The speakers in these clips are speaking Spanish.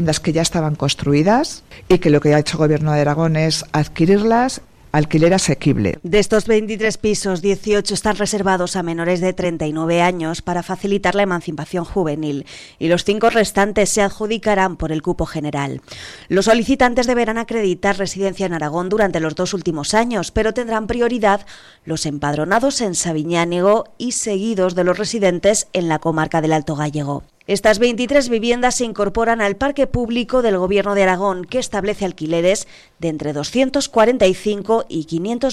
Las que ya estaban construidas y que lo que ha hecho el Gobierno de Aragón es adquirirlas. Alquiler asequible. De estos 23 pisos, 18 están reservados a menores de 39 años para facilitar la emancipación juvenil y los 5 restantes se adjudicarán por el cupo general. Los solicitantes deberán acreditar residencia en Aragón durante los 2 últimos años, pero tendrán prioridad los empadronados en Sabiñánigo y seguidos de los residentes en la comarca del Alto Gállego. Estas 23 viviendas se incorporan al parque público del Gobierno de Aragón, que establece alquileres de entre 245 y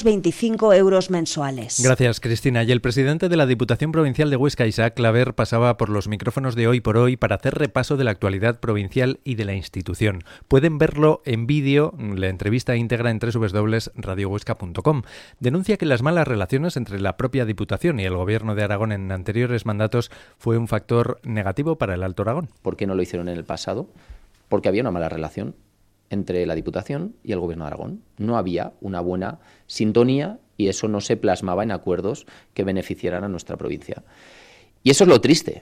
525 euros mensuales. Gracias, Cristina. Y el presidente de la Diputación Provincial de Huesca, Isaac Claver, pasaba por los micrófonos de Hoy por Hoy para hacer repaso de la actualidad provincial y de la institución. Pueden verlo en vídeo, la entrevista íntegra en www.radiohuesca.com. Denuncia que las malas relaciones entre la propia Diputación y el Gobierno de Aragón en anteriores mandatos fue un factor negativo para el Alto Aragón. ¿Por qué no lo hicieron en el pasado? Porque había una mala relación entre la Diputación y el Gobierno de Aragón. No había una buena sintonía y eso no se plasmaba en acuerdos que beneficiaran a nuestra provincia. Y eso es lo triste,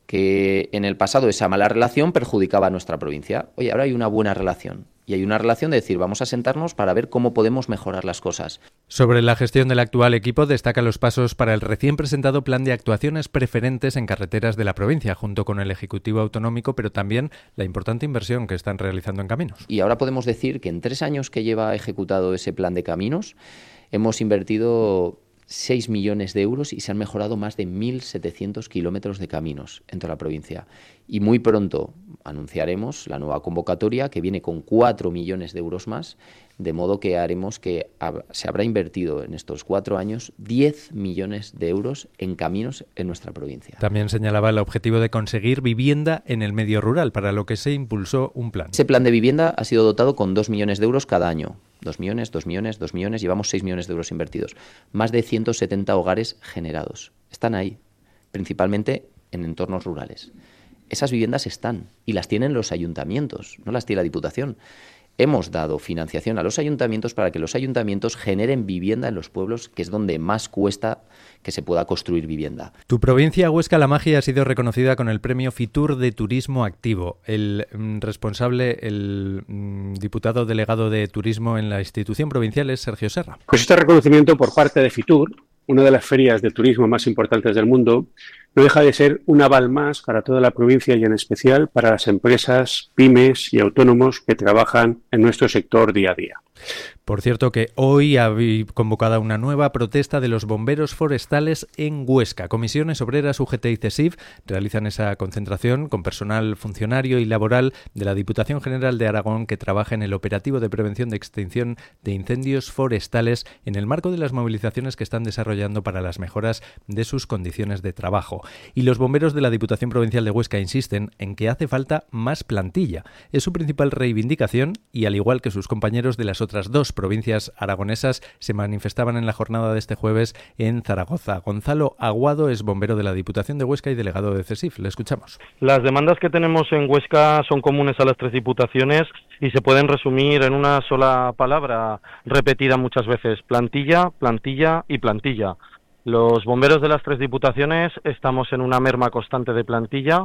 que en el pasado esa mala relación perjudicaba a nuestra provincia. Oye, ahora hay una buena relación. Y hay una relación de decir, vamos a sentarnos para ver cómo podemos mejorar las cosas. Sobre la gestión del actual equipo, destaca los pasos para el recién presentado plan de actuaciones preferentes en carreteras de la provincia, junto con el Ejecutivo Autonómico, pero también la importante inversión que están realizando en caminos. Y ahora podemos decir que en 3 años que lleva ejecutado ese plan de caminos, hemos invertido 6 millones de euros y se han mejorado más de 1.700 kilómetros de caminos en toda la provincia. Y muy pronto anunciaremos la nueva convocatoria que viene con 4 millones de euros más, de modo que haremos que se habrá invertido en estos 4 años 10 millones de euros en caminos en nuestra provincia. También señalaba el objetivo de conseguir vivienda en el medio rural, para lo que se impulsó un plan. Ese plan de vivienda ha sido dotado con 2 millones de euros cada año. 2 millones, 2 millones, 2 millones, llevamos 6 millones de euros invertidos. Más de 170 hogares generados. Están ahí, principalmente en entornos rurales. Esas viviendas están y las tienen los ayuntamientos, no las tiene la Diputación. Hemos dado financiación a los ayuntamientos para que los ayuntamientos generen vivienda en los pueblos, que es donde más cuesta que se pueda construir vivienda. Tu provincia, Huesca-La Magia, ha sido reconocida con el premio Fitur de Turismo Activo. El responsable, el diputado delegado de Turismo en la institución provincial es Sergio Serra. Pues este reconocimiento por parte de Fitur, una de las ferias de turismo más importantes del mundo, no deja de ser un aval más para toda la provincia y en especial para las empresas, pymes y autónomos que trabajan en nuestro sector día a día. Por cierto que hoy ha convocada una nueva protesta de los bomberos forestales en Huesca. Comisiones Obreras, UGT y CESIF realizan esa concentración con personal funcionario y laboral de la Diputación General de Aragón que trabaja en el operativo de prevención de extinción de incendios forestales en el marco de las movilizaciones que están desarrollando para las mejoras de sus condiciones de trabajo. Y los bomberos de la Diputación Provincial de Huesca insisten en que hace falta más plantilla. Es su principal reivindicación y, al igual que sus compañeros de las otras 2 provincias aragonesas, se manifestaban en la jornada de este jueves en Zaragoza. Gonzalo Aguado es bombero de la Diputación de Huesca y delegado de CESIF. Le escuchamos. Las demandas que tenemos en Huesca son comunes a las 3 diputaciones y se pueden resumir en una sola palabra, repetida muchas veces: plantilla, plantilla y plantilla. Los bomberos de las 3 diputaciones estamos en una merma constante de plantilla.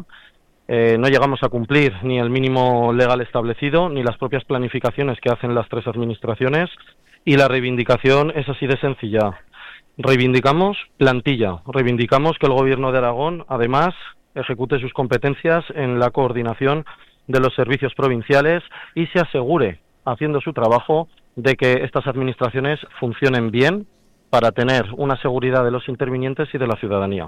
No llegamos a cumplir ni el mínimo legal establecido, ni las propias planificaciones que hacen las 3 administraciones, y la reivindicación es así de sencilla. Reivindicamos plantilla, reivindicamos que el Gobierno de Aragón, además, ejecute sus competencias en la coordinación de los servicios provinciales y se asegure, haciendo su trabajo, de que estas administraciones funcionen bien para tener una seguridad de los intervinientes y de la ciudadanía.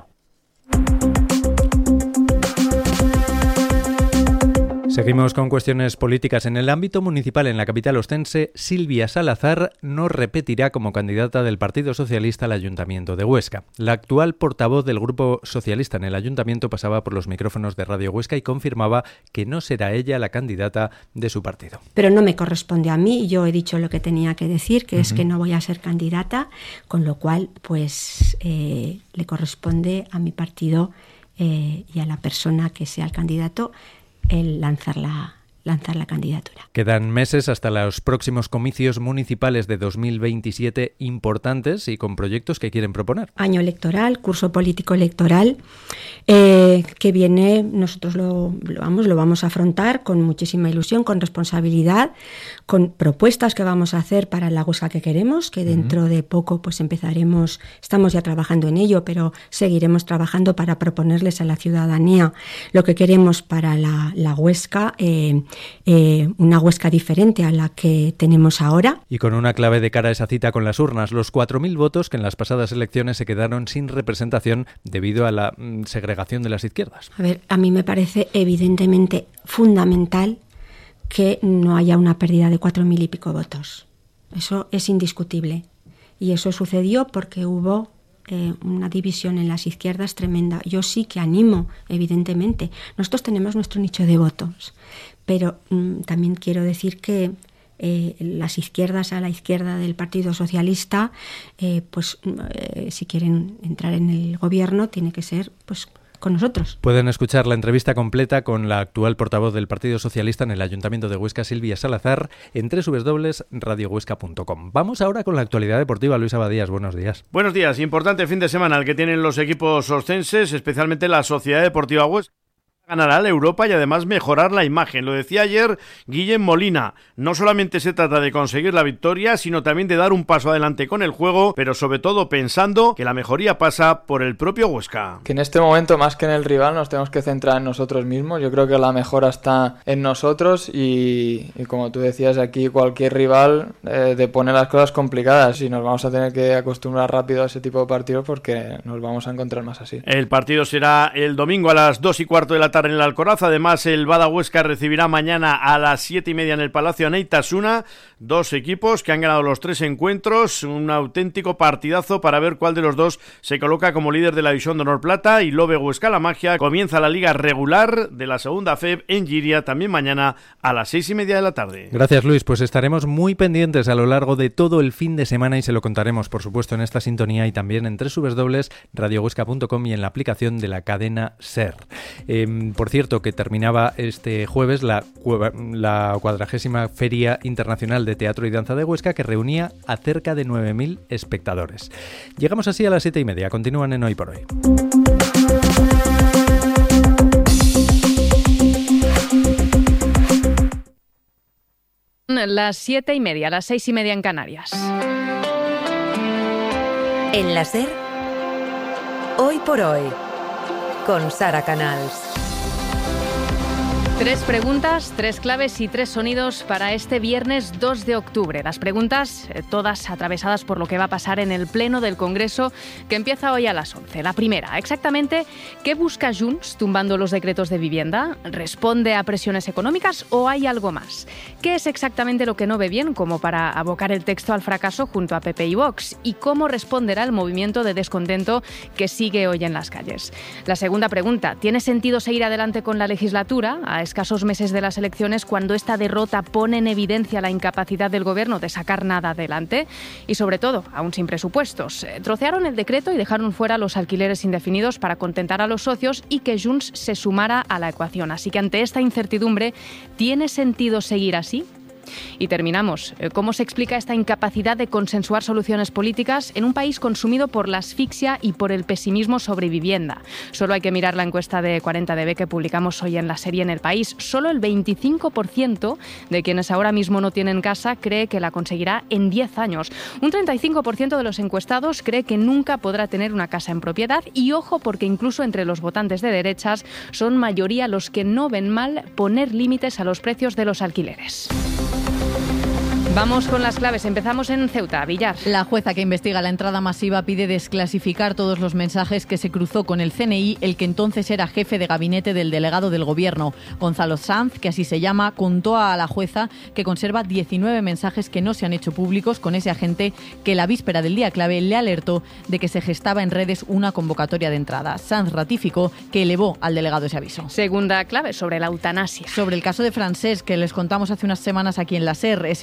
Seguimos con cuestiones políticas. En el ámbito municipal en la capital ostense, Silvia Salazar no repetirá como candidata del Partido Socialista al Ayuntamiento de Huesca. La actual portavoz del Grupo Socialista en el Ayuntamiento pasaba por los micrófonos de Radio Huesca y confirmaba que no será ella la candidata de su partido. Pero no me corresponde a mí, yo he dicho lo que tenía que decir, que es que no voy a ser candidata, con lo cual pues le corresponde a mi partido y a la persona que sea el candidato el lanzar la lanzar la candidatura. Quedan meses hasta los próximos comicios municipales de 2027 importantes y con proyectos que quieren proponer. Año electoral, curso político electoral, que viene, nosotros lo vamos a afrontar con muchísima ilusión, con responsabilidad, con propuestas que vamos a hacer para la Huesca que queremos, que dentro de poco pues estamos ya trabajando en ello, pero seguiremos trabajando para proponerles a la ciudadanía lo que queremos para la Huesca, una Huesca diferente a la que tenemos ahora. Y con una clave de cara a esa cita con las urnas, los 4.000 votos que en las pasadas elecciones se quedaron sin representación debido a la segregación de las izquierdas. A ver, a mí me parece evidentemente fundamental que no haya una pérdida de 4.000 y pico votos. Eso es indiscutible. Y eso sucedió porque hubo una división en las izquierdas tremenda. Yo sí que animo, evidentemente. Nosotros tenemos nuestro nicho de votos, pero también quiero decir que las izquierdas a la izquierda del Partido Socialista, si quieren entrar en el gobierno, tiene que ser pues con nosotros. Pueden escuchar la entrevista completa con la actual portavoz del Partido Socialista en el Ayuntamiento de Huesca, Silvia Salazar, en www.radiohuesca.com. Vamos ahora con la actualidad deportiva. Luis Abadías, buenos días. Buenos días. Importante fin de semana el que tienen los equipos oscenses, especialmente la Sociedad Deportiva Huesca. Ganará la Europa y además mejorar la imagen. Lo decía ayer Guillem Molina. No solamente se trata de conseguir la victoria, sino también de dar un paso adelante con el juego, pero sobre todo pensando que la mejoría pasa por el propio Huesca. Que en este momento, más que en el rival, nos tenemos que centrar en nosotros mismos. Yo creo que la mejora está en nosotros y como tú decías, aquí cualquier rival te pone las cosas complicadas y nos vamos a tener que acostumbrar rápido a ese tipo de partidos porque nos vamos a encontrar más así. El partido será el domingo a las 2:15 de la tarde en el Alcoraz. Además, el Bada Huesca recibirá mañana a las 7:30 en el Palacio Aneitasuna. Dos equipos que han ganado los 3 encuentros. Un auténtico partidazo para ver cuál de los dos se coloca como líder de la División de Honor Plata. Y Lobe Huesca La Magia comienza la liga regular de la segunda FEB en Giria, también mañana a las 6:30 de la tarde. Gracias, Luis. Pues estaremos muy pendientes a lo largo de todo el fin de semana y se lo contaremos, por supuesto, en esta sintonía y también en www.radiohuesca.com y en la aplicación de la cadena SER. Por cierto, que terminaba este jueves la 40ª Feria Internacional de Teatro y Danza de Huesca, que reunía a cerca de 9.000 espectadores. Llegamos así a las 7:30. Continúan en Hoy por Hoy. Las 7:30, las 6:30 en Canarias. En la SER, Hoy por Hoy, con Sara Canals. 3 preguntas, 3 claves y 3 sonidos para este viernes 2 de octubre. Las preguntas todas atravesadas por lo que va a pasar en el Pleno del Congreso, que empieza hoy a las 11. La primera, exactamente, ¿qué busca Junts tumbando los decretos de vivienda? ¿Responde a presiones económicas o hay algo más? ¿Qué es exactamente lo que no ve bien como para abocar el texto al fracaso junto a PP y Vox? ¿Y cómo responderá el movimiento de descontento que sigue hoy en las calles? La segunda pregunta, ¿tiene sentido seguir adelante con la legislatura a escasos meses de las elecciones cuando esta derrota pone en evidencia la incapacidad del Gobierno de sacar nada adelante? Y sobre todo, aún sin presupuestos. Trocearon el decreto y dejaron fuera los alquileres indefinidos para contentar a los socios y que Junts se sumara a la ecuación. Así que ante esta incertidumbre, ¿tiene sentido seguir así? Y terminamos. ¿Cómo se explica esta incapacidad de consensuar soluciones políticas en un país consumido por la asfixia y por el pesimismo sobre vivienda? Solo hay que mirar la encuesta de 40DB que publicamos hoy en la serie En el País. Solo el 25% de quienes ahora mismo no tienen casa cree que la conseguirá en 10 años. Un 35% de los encuestados cree que nunca podrá tener una casa en propiedad. Y ojo, porque incluso entre los votantes de derechas son mayoría los que no ven mal poner límites a los precios de los alquileres. Vamos con las claves. Empezamos en Ceuta, Villar. La jueza que investiga la entrada masiva pide desclasificar todos los mensajes que se cruzó con el CNI, el que entonces era jefe de gabinete del delegado del Gobierno. Gonzalo Sanz, que así se llama, contó a la jueza que conserva 19 mensajes que no se han hecho públicos con ese agente que la víspera del día clave le alertó de que se gestaba en redes una convocatoria de entrada. Sanz ratificó que elevó al delegado ese aviso. Segunda clave, sobre la eutanasia. Sobre el caso de Francesc, que les contamos hace unas semanas aquí en la SER, ese hombre que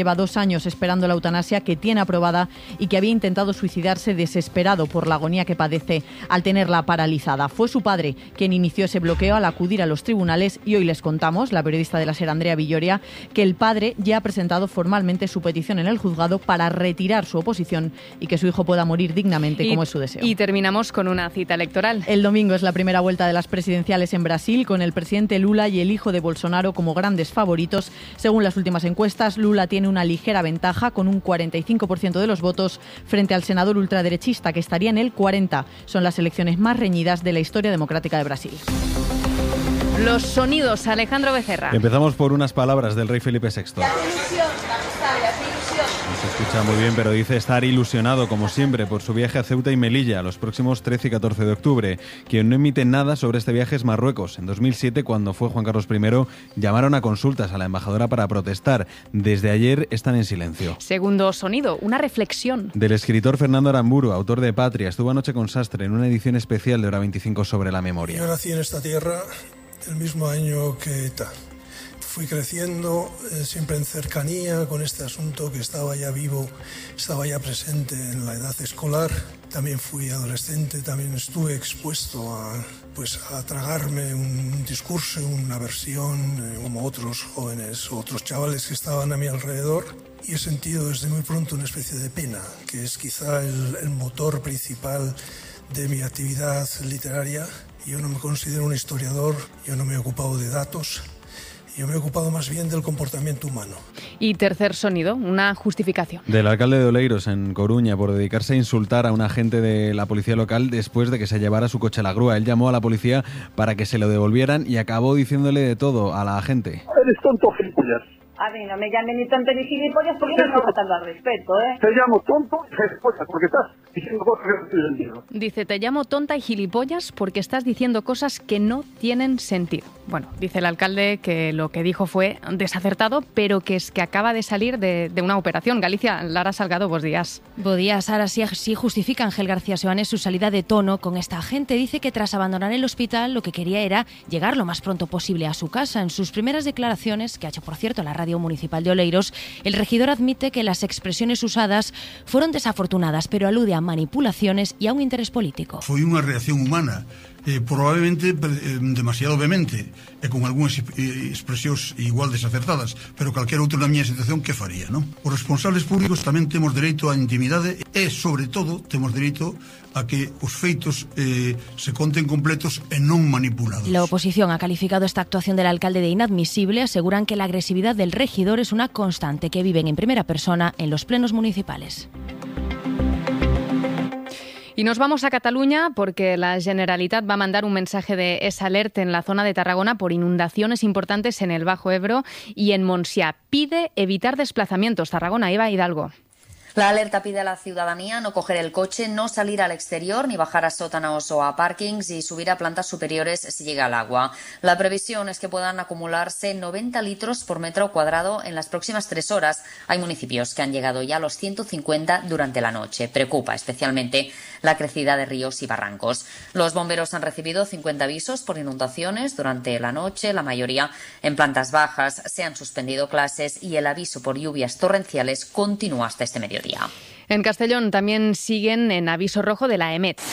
lleva 2 años esperando la eutanasia, que tiene aprobada y que había intentado suicidarse desesperado por la agonía que padece al tenerla paralizada. Fue su padre quien inició ese bloqueo al acudir a los tribunales y hoy les contamos, la periodista de la SER, Andrea Villoria, que el padre ya ha presentado formalmente su petición en el juzgado para retirar su oposición y que su hijo pueda morir dignamente, como es su deseo. Y terminamos con una cita electoral. El domingo es la primera vuelta de las presidenciales en Brasil, con el presidente Lula y el hijo de Bolsonaro como grandes favoritos. Según las últimas encuestas, Lula tiene una ligera ventaja con un 45% de los votos frente al senador ultraderechista, que estaría en el 40%. Son las elecciones más reñidas de la historia democrática de Brasil. Los sonidos, Alejandro Becerra. Empezamos por unas palabras del rey Felipe VI. Se escucha muy bien, pero dice estar ilusionado, como siempre, por su viaje a Ceuta y Melilla los próximos 13 y 14 de octubre. Quien no emite nada sobre este viaje es Marruecos. En 2007, cuando fue Juan Carlos I, llamaron a consultas a la embajadora para protestar. Desde ayer están en silencio. Segundo sonido, una reflexión. Del escritor Fernando Aramburu, autor de Patria. Estuvo anoche con Sastre en una edición especial de Hora 25 sobre la memoria. Yo nací en esta tierra el mismo año que ETA. Fui creciendo siempre en cercanía con este asunto que estaba ya vivo, estaba ya presente en la edad escolar. También fui adolescente, también estuve expuesto a tragarme un discurso, una versión, como otros jóvenes, otros chavales que estaban a mi alrededor. Y he sentido desde muy pronto una especie de pena, que es quizá el motor principal de mi actividad literaria. Yo no me considero un historiador, yo no me he ocupado de datos. Yo me he ocupado más bien del comportamiento humano. Y tercer sonido, una justificación. Del alcalde de Oleiros, en Coruña, por dedicarse a insultar a un agente de la policía local después de que se llevara su coche a la grúa. Él llamó a la policía para que se lo devolvieran y acabó diciéndole de todo a la agente. Eres tonto, gilipollas. A mí no me llamen ni tonto ni gilipollas porque no me faltando al respeto, ¿eh? Te llamo tonto y gilipollas porque estás diciendo cosas que no tienen sentido. Dice, te llamo tonta y gilipollas porque estás diciendo cosas que no tienen sentido. Bueno, dice el alcalde que lo que dijo fue desacertado, pero que es que acaba de salir de una operación. Galicia, Lara Salgado, buenos días. Buenos días. Ahora sí justifica Ángel García Seoane su salida de tono con esta agente. Dice que tras abandonar el hospital lo que quería era llegar lo más pronto posible a su casa. En sus primeras declaraciones, que ha hecho por cierto la Radio Municipal de Oleiros, el regidor admite que las expresiones usadas fueron desafortunadas, pero alude a manipulaciones y a un interés político. Foi unha reacción humana, probablemente demasiado vehemente e con algunhas expresións igual desacertadas, pero calquera outro na miña situación que faría, non? Os responsables públicos tamén temos dereito á intimidade e, sobre todo, temos dereito a que os feitos se conten completos e non manipulados. La oposición ha calificado esta actuación del alcalde de inadmisible. Aseguran que la agresividad del regidor es una constante que viven en primera persona en los plenos municipales. Y nos vamos a Cataluña porque la Generalitat va a mandar un mensaje de S-Alert en la zona de Tarragona por inundaciones importantes en el Bajo Ebro y en Montsià. Pide evitar desplazamientos. Tarragona, Eva Hidalgo. La alerta pide a la ciudadanía no coger el coche, no salir al exterior, ni bajar a sótanos o a parkings y subir a plantas superiores si llega el agua. La previsión es que puedan acumularse 90 litros por metro cuadrado en las próximas 3 horas. Hay municipios que han llegado ya a los 150 durante la noche. Preocupa especialmente la crecida de ríos y barrancos. Los bomberos han recibido 50 avisos por inundaciones durante la noche, la mayoría en plantas bajas. Se han suspendido clases y el aviso por lluvias torrenciales continúa hasta este mediodía. En Castellón también siguen en aviso rojo de la EMET,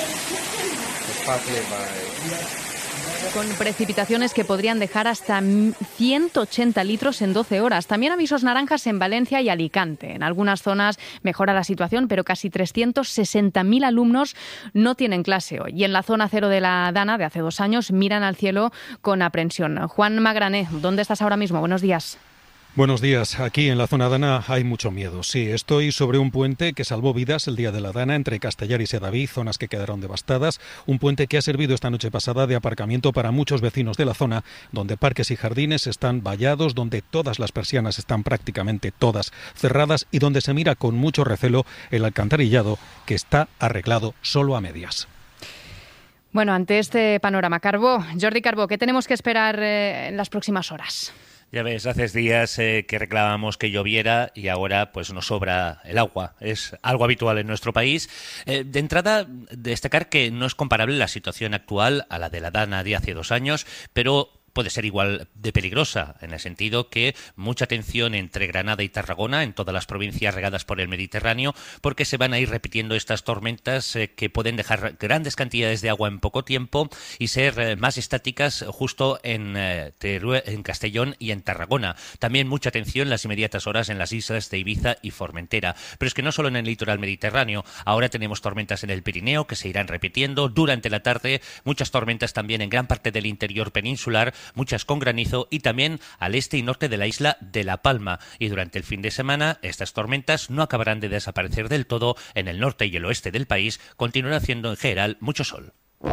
con precipitaciones que podrían dejar hasta 180 litros en 12 horas. También avisos naranjas en Valencia y Alicante. En algunas zonas mejora la situación, pero casi 360.000 alumnos no tienen clase hoy. Y en la zona cero de la Dana, de hace 2 años, miran al cielo con aprensión. Juan Magrané, ¿dónde estás ahora mismo? Buenos días. Buenos días. Aquí en la zona Dana hay mucho miedo. Sí, estoy sobre un puente que salvó vidas el día de la Dana entre Castellar y Sedaví, zonas que quedaron devastadas. Un puente que ha servido esta noche pasada de aparcamiento para muchos vecinos de la zona, donde parques y jardines están vallados, donde todas las persianas están prácticamente todas cerradas y donde se mira con mucho recelo el alcantarillado que está arreglado solo a medias. Bueno, ante este panorama, Jordi Carbó, ¿qué tenemos que esperar en las próximas horas? Ya ves, hace días que reclamábamos que lloviera y ahora pues nos sobra el agua. Es algo habitual en nuestro país. De entrada, destacar que no es comparable la situación actual a la de la Dana de hace 2 años, pero puede ser igual de peligrosa, en el sentido que mucha atención entre Granada y Tarragona, en todas las provincias regadas por el Mediterráneo, porque se van a ir repitiendo estas tormentas que pueden dejar grandes cantidades de agua en poco tiempo y ser más estáticas justo en Teruel, en Castellón y en Tarragona. También mucha atención en las inmediatas horas en las islas de Ibiza y Formentera. Pero es que no solo en el litoral mediterráneo, ahora tenemos tormentas en el Pirineo que se irán repitiendo durante la tarde, muchas tormentas también en gran parte del interior peninsular, muchas con granizo y también al este y norte de la isla de La Palma. Y durante el fin de semana estas tormentas no acabarán de desaparecer del todo. En el norte y el oeste del país continuará haciendo en general mucho sol.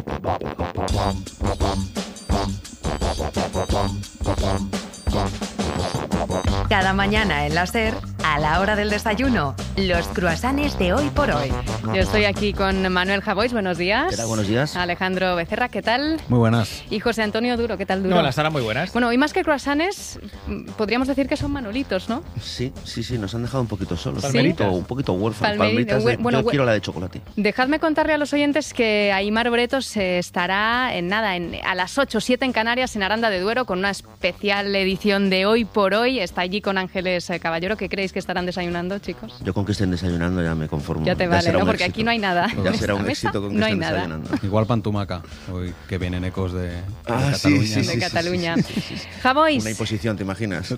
Cada mañana en la SER, a la hora del desayuno, los croissants de Hoy por Hoy. Yo estoy aquí con Manuel Javois, buenos días. ¿Qué tal? Buenos días. Alejandro Becerra, ¿qué tal? Muy buenas. Y José Antonio Duro, ¿qué tal, Duro? Hola, Sara, muy buenas. Bueno, hoy más que croissants, podríamos decir que son manolitos, ¿no? Sí, nos han dejado un poquito solos. ¿Sí? Un poquito huérfanos. Palmeritas yo quiero la de chocolate. Dejadme contarle a los oyentes que Aimar Bretos estará a las 8 o 7 en Canarias, en Aranda de Duero, con una especial edición de Hoy por Hoy. Está allí con Ángeles Caballero. ¿Qué creéis que estarán desayunando, chicos? Yo con que estén desayunando ya me conformo. Ya te vale, ¿no? Porque aquí no hay nada. Ya será un éxito con que estén desayunando. Igual pan tumaca, hoy que vienen ecos de Cataluña. Sí, de Cataluña. Javois. Una imposición, ¿te imaginas?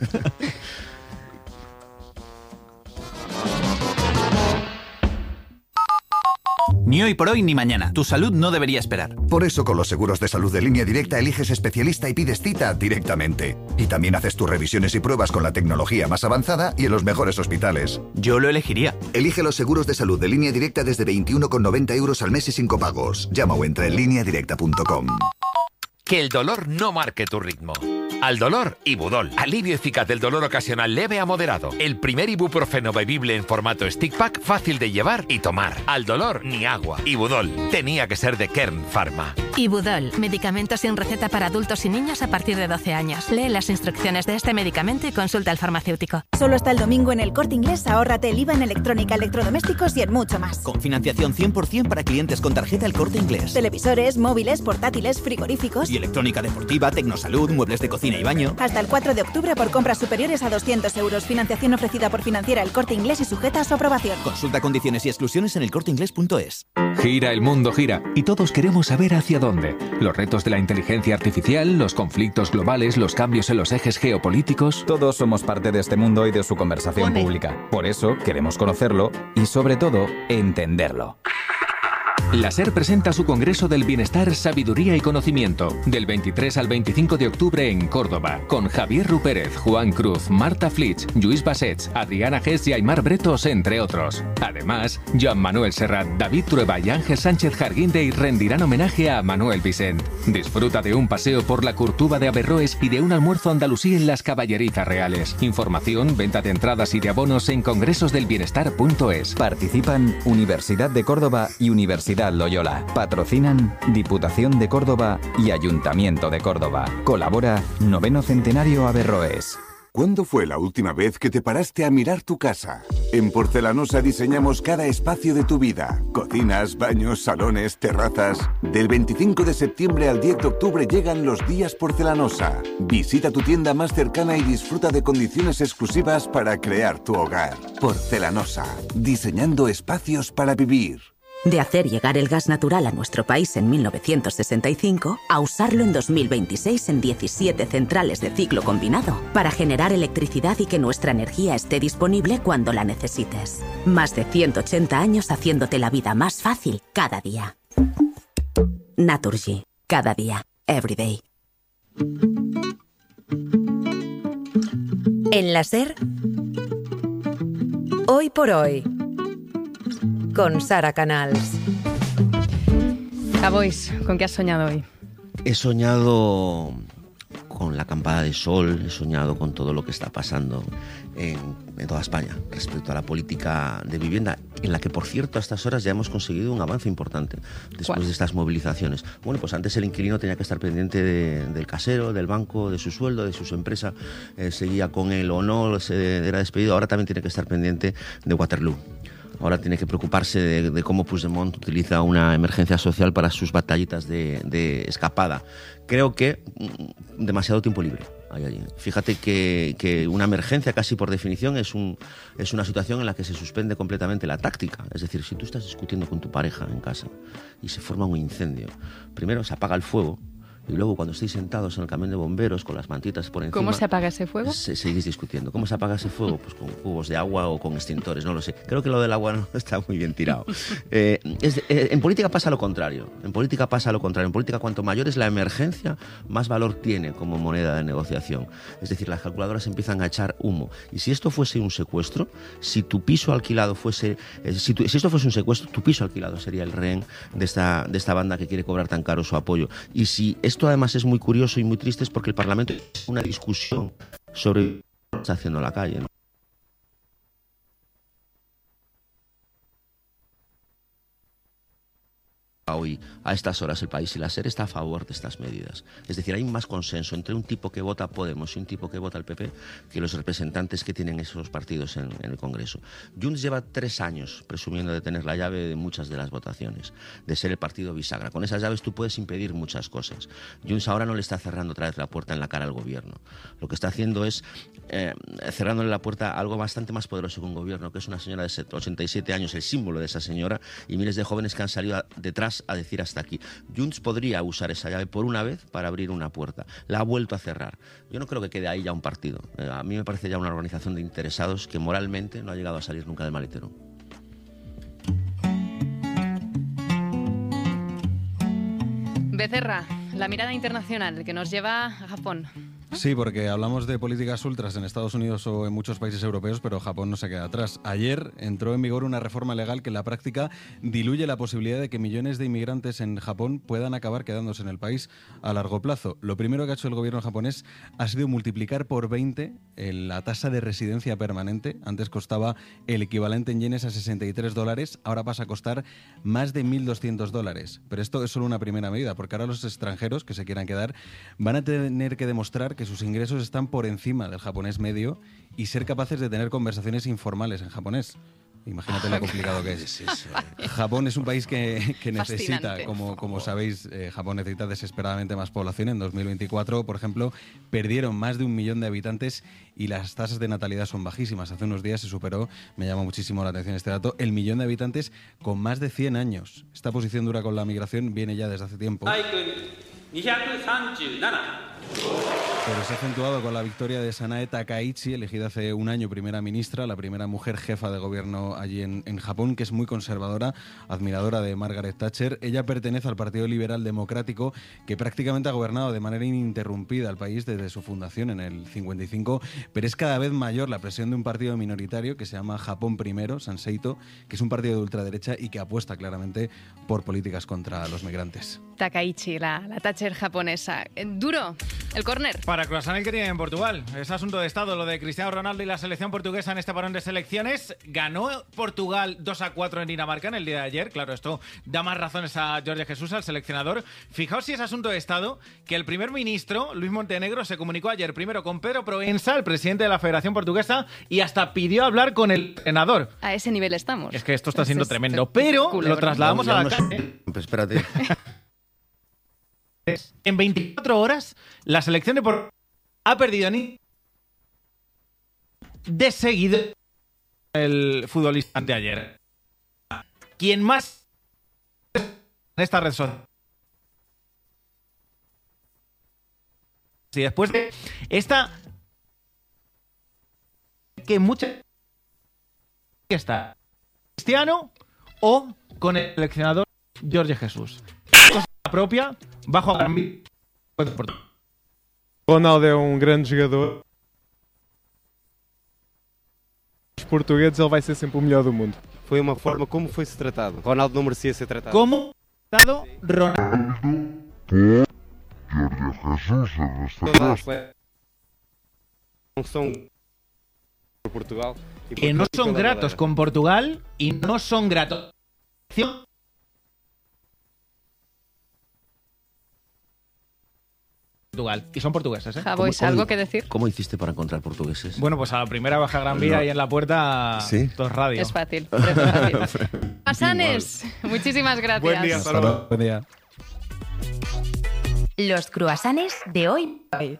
Ni hoy por hoy ni mañana. Tu salud no debería esperar. Por eso con los seguros de salud de Línea Directa eliges especialista y pides cita directamente. Y también haces tus revisiones y pruebas con la tecnología más avanzada y en los mejores hospitales. Yo lo elegiría. Elige los seguros de salud de Línea Directa desde 21,90 € al mes y sin copagos. Llama o entra en lineadirecta.com. Que el dolor no marque tu ritmo. Al dolor, Ibudol. Alivio eficaz del dolor ocasional leve a moderado. El primer ibuprofeno bebible en formato stick pack, fácil de llevar y tomar. Al dolor, ni agua. Ibudol. Tenía que ser de Kern Pharma. Ibudol. Medicamento sin receta para adultos y niños a partir de 12 años. Lee las instrucciones de este medicamento y consulta al farmacéutico. Solo hasta el domingo en El Corte Inglés, ahórrate el IVA en electrónica, electrodomésticos y en mucho más. Con financiación 100% para clientes con tarjeta El Corte Inglés. Televisores, móviles, portátiles, frigoríficos y electrónica deportiva, tecnosalud, muebles de cocina y baño. Hasta el 4 de octubre por compras superiores a 200 €. Financiación ofrecida por Financiera El Corte Inglés y sujeta a su aprobación. Consulta condiciones y exclusiones en elcorteinglés.es. Gira el mundo, gira. Y todos queremos saber hacia dónde. Los retos de la inteligencia artificial, los conflictos globales, los cambios en los ejes geopolíticos. Todos somos parte de este mundo y de su conversación pública. Por eso queremos conocerlo y, sobre todo, entenderlo. La SER presenta su Congreso del Bienestar, Sabiduría y Conocimiento, del 23 al 25 de octubre en Córdoba, con Javier Rupérez, Juan Cruz, Marta Flitsch, Lluís Bassets, Adriana Gess y Aimar Bretos, entre otros. Además, Joan Manuel Serrat, David Trueba y Ángel Sánchez Jarguindey rendirán homenaje a Manuel Vicent. Disfruta de un paseo por la Curtuba de Averroes y de un almuerzo andalusí en las Caballerizas Reales. Información, venta de entradas y de abonos en congresosdelbienestar.es. Participan Universidad de Córdoba y Universidad Loyola. Patrocinan Diputación de Córdoba y Ayuntamiento de Córdoba. Colabora 9º Centenario Averroes. ¿Cuándo fue la última vez que te paraste a mirar tu casa? En Porcelanosa diseñamos cada espacio de tu vida. Cocinas, baños, salones, terrazas. Del 25 de septiembre al 10 de octubre llegan los días Porcelanosa. Visita tu tienda más cercana y disfruta de condiciones exclusivas para crear tu hogar. Porcelanosa. Diseñando espacios para vivir. De hacer llegar el gas natural a nuestro país en 1965 a usarlo en 2026 en 17 centrales de ciclo combinado para generar electricidad y que nuestra energía esté disponible cuando la necesites. Más de 180 años haciéndote la vida más fácil cada día. Naturgy. Cada día. Every day. En la SER, Hoy por Hoy, con Sara Canals. Javois, ¿con qué has soñado hoy? He soñado con la acampada de sol, he soñado con todo lo que está pasando en toda España respecto a la política de vivienda, en la que, por cierto, a estas horas ya hemos conseguido un avance importante después de estas movilizaciones. Bueno, pues antes el inquilino tenía que estar pendiente del casero, del banco, de su sueldo, de su empresa, seguía con él o no, se era despedido. Ahora también tiene que estar pendiente de Waterloo. Ahora tiene que preocuparse de cómo Puigdemont utiliza una emergencia social para sus batallitas de escapada. Creo que demasiado tiempo libre hay allí. Fíjate que una emergencia, casi por definición, es una situación en la que se suspende completamente la táctica. Es decir, si tú estás discutiendo con tu pareja en casa y se forma un incendio, primero se apaga el fuego, y luego cuando estéis sentados en el camión de bomberos con las mantitas por encima... ¿Cómo se apaga ese fuego? Seguís discutiendo. ¿Cómo se apaga ese fuego? Pues con cubos de agua o con extintores, no lo sé. Creo que lo del agua no está muy bien tirado. En política pasa lo contrario. En política, cuanto mayor es la emergencia, más valor tiene como moneda de negociación. Es decir, las calculadoras empiezan a echar humo. Y si esto fuese un secuestro, si tu piso alquilado fuese... si esto fuese un secuestro, tu piso alquilado sería el rehén de esta banda que quiere cobrar tan caro su apoyo. Y si esto además es muy curioso y muy triste, es porque el Parlamento tiene una discusión sobre lo que está haciendo en la calle, ¿no? Hoy, a estas horas, el país y la SER está a favor de estas medidas. Es decir, hay más consenso entre un tipo que vota Podemos y un tipo que vota el PP que los representantes que tienen esos partidos en el Congreso. Junts lleva 3 años presumiendo de tener la llave de muchas de las votaciones, de ser el partido bisagra. Con esas llaves tú puedes impedir muchas cosas. Junts ahora no le está cerrando otra vez la puerta en la cara al gobierno. Lo que está haciendo es cerrándole la puerta a algo bastante más poderoso que un gobierno, que es una señora de 87 años, el símbolo de esa señora, y miles de jóvenes que han salido detrás a decir hasta aquí. Junts podría usar esa llave por una vez para abrir una puerta. La ha vuelto a cerrar. Yo no creo que quede ahí ya un partido. A mí me parece ya una organización de interesados que moralmente no ha llegado a salir nunca del maletero. Becerra, la mirada internacional que nos lleva a Japón. Sí, porque hablamos de políticas ultras en Estados Unidos o en muchos países europeos, pero Japón no se queda atrás. Ayer entró en vigor una reforma legal que en la práctica diluye la posibilidad de que millones de inmigrantes en Japón puedan acabar quedándose en el país a largo plazo. Lo primero que ha hecho el gobierno japonés ha sido multiplicar por 20 la tasa de residencia permanente. Antes costaba el equivalente en yenes a $63, ahora pasa a costar más de $1.200. Pero esto es solo una primera medida, porque ahora los extranjeros que se quieran quedar van a tener que demostrar que sus ingresos están por encima del japonés medio y ser capaces de tener conversaciones informales en japonés. Imagínate lo complicado que es. Japón es un país que necesita, como sabéis, Japón necesita desesperadamente más población. En 2024, por ejemplo, perdieron más de 1 millón de habitantes y las tasas de natalidad son bajísimas. Hace unos días se superó, me llama muchísimo la atención este dato, el 1 millón de habitantes con más de 100 años. Esta posición dura con la migración viene ya desde hace tiempo. Pero se ha acentuado con la victoria de Sanae Takaichi, elegida hace un año primera ministra, la primera mujer jefa de gobierno allí en Japón, que es muy conservadora, admiradora de Margaret Thatcher. Ella pertenece al Partido Liberal Democrático, que prácticamente ha gobernado de manera ininterrumpida el país desde su fundación en el 55, pero es cada vez mayor la presión de un partido minoritario que se llama Japón Primero, Sanseito, que es un partido de ultraderecha y que apuesta claramente por políticas contra los migrantes. Takaichi, la Thatcher japonesa. Duro, el córner. Para Croissant el que tiene en Portugal. Es asunto de Estado lo de Cristiano Ronaldo y la selección portuguesa en este parón de selecciones. Ganó Portugal 2-4 en Dinamarca en el día de ayer. Claro, esto da más razones a Jorge Jesús, al seleccionador. Fijaos si es asunto de Estado que el primer ministro, Luis Montenegro, se comunicó ayer primero con Pedro Proença, el presidente de la Federación Portuguesa, y hasta pidió hablar con el entrenador. A ese nivel estamos. Es que esto está siendo tremendo. Pero lo trasladamos a la calle. Espérate. En 24 horas, la selección de Portugal ha perdido de seguido el futbolista de ayer. ¿Quién más en esta red social? Si después de esta que mucha está Cristiano o con el seleccionador Jorge Jesús. Cosa propia bajo a Ronaldo é grande jogador. Os portugueses, ele vai ser sempre o melhor do mundo. Foi uma forma como foi-se tratado. Ronaldo não merecia ser tratado. Como tratado Ronaldo? Não são por Portugal. Que no son gratos con Portugal y no son gratos. Portugal. Y son portugueses, ¿eh? Javois, ¿algo que decir? ¿Cómo hiciste para encontrar portugueses? Bueno, pues a la primera baja Gran Vía y en la puerta dos radios. Es fácil. Croissants, muchísimas gracias. Buen día, hasta luego. Buen día. Los croissants de hoy.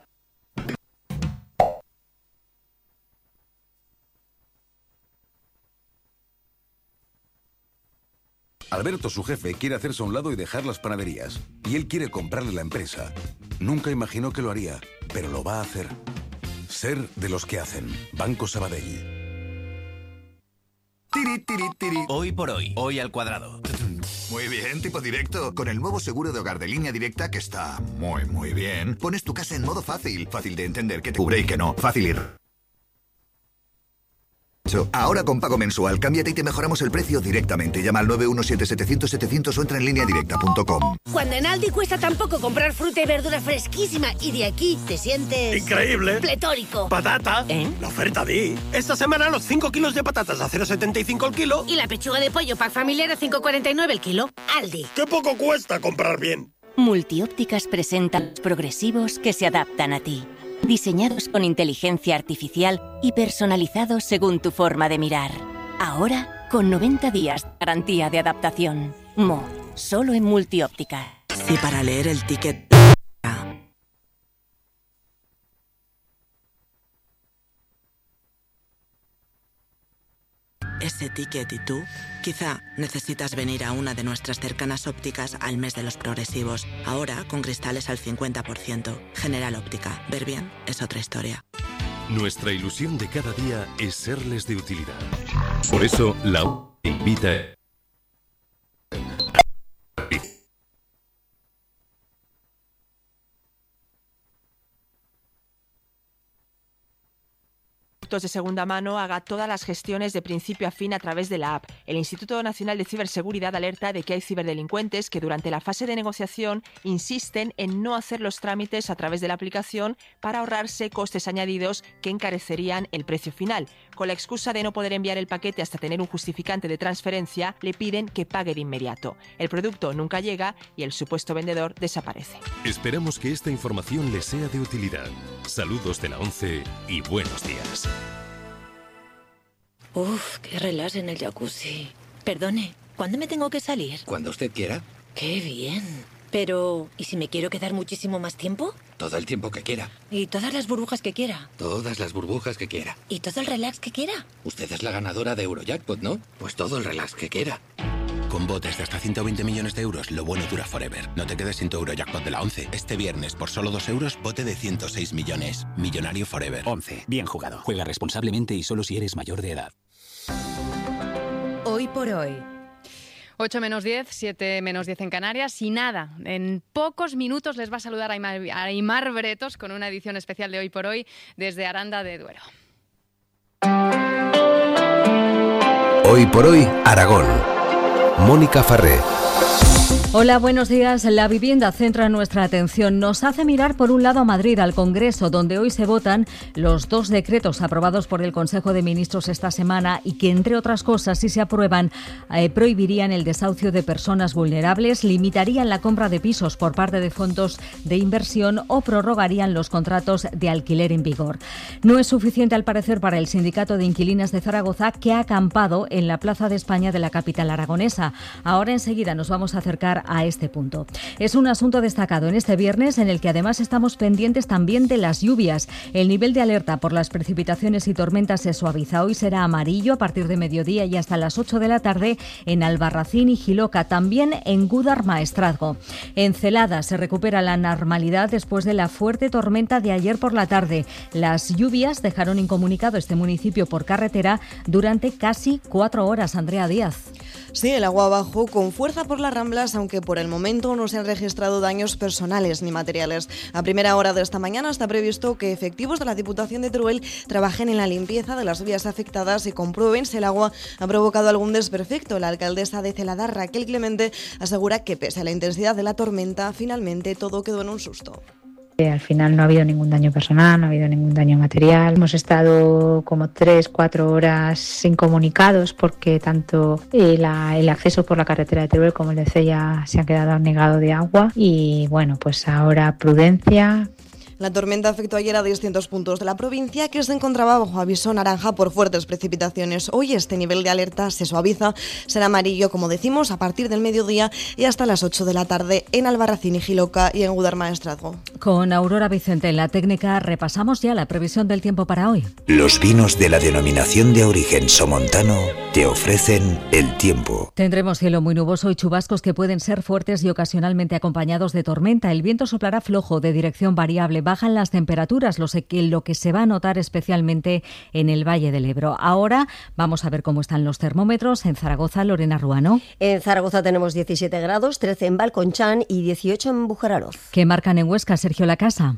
Alberto, su jefe, quiere hacerse a un lado y dejar las panaderías. Y él quiere comprarle la empresa. Nunca imaginó que lo haría, pero lo va a hacer. Ser de los que hacen. Banco Sabadell. Hoy por hoy, hoy al cuadrado. Muy bien, tipo directo. Con el nuevo seguro de hogar de Línea Directa, que está muy bien, pones tu casa en modo fácil. Fácil de entender que te cubre y que no. Fácil ir. Ahora con pago mensual, cámbiate y te mejoramos el precio directamente. Llama al 917-700-700 o entra en lineadirecta.com. Cuando en Aldi cuesta tan poco comprar fruta y verdura fresquísima y de aquí te sientes... ¡increíble! ¡Pletórico! ¡Patata! La oferta di. Esta semana los 5 kilos de patatas a 0,75 el kilo. Y la pechuga de pollo pack familiar a 5,49 el kilo. Aldi. ¡Qué poco cuesta comprar bien! Multiópticas presenta los progresivos que se adaptan a ti. Diseñados con inteligencia artificial y personalizados según tu forma de mirar. Ahora, con 90 días de garantía de adaptación. Solo en Multióptica. Y para leer el ticket... Ese ticket y tú, quizá necesitas venir a una de nuestras cercanas ópticas al mes de los progresivos. Ahora con cristales al 50%. General Óptica. Ver bien es otra historia. Nuestra ilusión de cada día es serles de utilidad. Por eso, la U invita de segunda mano haga todas las gestiones de principio a fin a través de la app. El Instituto Nacional de Ciberseguridad alerta de que hay ciberdelincuentes que durante la fase de negociación insisten en no hacer los trámites a través de la aplicación para ahorrarse costes añadidos que encarecerían el precio final. Con la excusa de no poder enviar el paquete hasta tener un justificante de transferencia, le piden que pague de inmediato. El producto nunca llega y el supuesto vendedor desaparece. Esperamos que esta información les sea de utilidad. Saludos de la 11 y buenos días. Uf, qué relax en el jacuzzi. Perdone, ¿cuándo me tengo que salir? Cuando usted quiera. Qué bien. Pero, ¿y si me quiero quedar muchísimo más tiempo? Todo el tiempo que quiera. ¿Y todas las burbujas que quiera? Todas las burbujas que quiera. ¿Y todo el relax que quiera? Usted es la ganadora de Eurojackpot, ¿no? Pues todo el relax que quiera. Con botes de hasta 120 millones de euros, lo bueno dura forever. No te quedes sin tu Eurojackpot de la 11. Este viernes, por solo 2 euros, bote de 106 millones. Millonario forever. 11. Bien jugado. Juega responsablemente y solo si eres mayor de edad. Hoy por hoy. 8 menos 10, 7 menos 10 en Canarias y nada, en pocos minutos les va a saludar Aimar Bretos con una edición especial de Hoy por Hoy desde Aranda de Duero. Hoy por hoy, Aragón. Mónica Farré. Hola, buenos días. La vivienda centra nuestra atención. Nos hace mirar por un lado a Madrid, al Congreso, donde hoy se votan los 2 decretos aprobados por el Consejo de Ministros esta semana y que, entre otras cosas, si se aprueban, prohibirían el desahucio de personas vulnerables, limitarían la compra de pisos por parte de fondos de inversión o prorrogarían los contratos de alquiler en vigor. No es suficiente, al parecer, para el Sindicato de Inquilinas de Zaragoza, que ha acampado en la Plaza de España de la capital aragonesa. Ahora enseguida nos vamos a acercar a este punto. Es un asunto destacado en este viernes en el que además estamos pendientes también de las lluvias. El nivel de alerta por las precipitaciones y tormentas se suaviza. Hoy será amarillo a partir de mediodía y hasta las 8 de la tarde en Albarracín y Jiloca, también en Gúdar Maestrazgo. En Celada se recupera la normalidad después de la fuerte tormenta de ayer por la tarde. Las lluvias dejaron incomunicado este municipio por carretera durante casi 4 horas. Andrea Díaz. Sí, el agua bajó con fuerza por las Ramblas, aunque por el momento no se han registrado daños personales ni materiales. A primera hora de esta mañana está previsto que efectivos de la Diputación de Teruel trabajen en la limpieza de las vías afectadas y comprueben si el agua ha provocado algún desperfecto. La alcaldesa de Celada, Raquel Clemente, asegura que pese a la intensidad de la tormenta, finalmente todo quedó en un susto. Al final no ha habido ningún daño personal, no ha habido ningún daño material. Hemos estado como 3-4 horas incomunicados porque tanto el acceso por la carretera de Teruel como el de Cella se han quedado anegados de agua. Y bueno, pues ahora prudencia, La tormenta afectó ayer a distintos puntos de la provincia que se encontraba bajo aviso naranja por fuertes precipitaciones. Hoy este nivel de alerta se suaviza, será amarillo, como decimos, a partir del mediodía y hasta las 8 de la tarde en Albarracín y Jiloca y en Gudarmaestrazgo. Con Aurora Vicente en la técnica repasamos ya la previsión del tiempo para hoy. Los vinos de la denominación de origen somontano te ofrecen el tiempo. Tendremos cielo muy nuboso y chubascos que pueden ser fuertes y ocasionalmente acompañados de tormenta. El viento soplará flojo de dirección variable. Bajan las temperaturas, lo que se va a notar especialmente en el Valle del Ebro. Ahora vamos a ver cómo están los termómetros en Zaragoza. Lorena Ruano. En Zaragoza tenemos 17 grados, 13 en Valconchán y 18 en Bujaraloz. ¿Qué marcan en Huesca, Sergio Lacasa?